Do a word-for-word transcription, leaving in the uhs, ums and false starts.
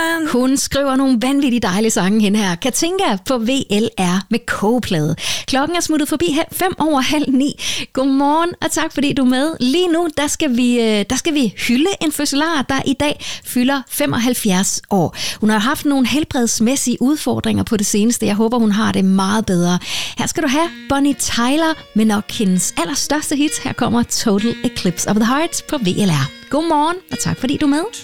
Simpelthen. Hun skriver nogle vanvittigt dejlige sange hende her. Katinka på V L R med kogeplade. Klokken er smuttet forbi fem over halv ni. Godmorgen, og tak fordi du er med. Lige nu, der skal vi, der skal vi hylde en fødselar, der i dag fylder femoghalvfjerds år. Hun har haft nogle helbredsmæssige udfordringer på det seneste. Jeg håber, hun har det meget bedre. Her skal du have Bonnie Tyler med nok hendes allerstørste hit. Her kommer Total Eclipse of the Heart på V L R. Godmorgen, og tak fordi du er med.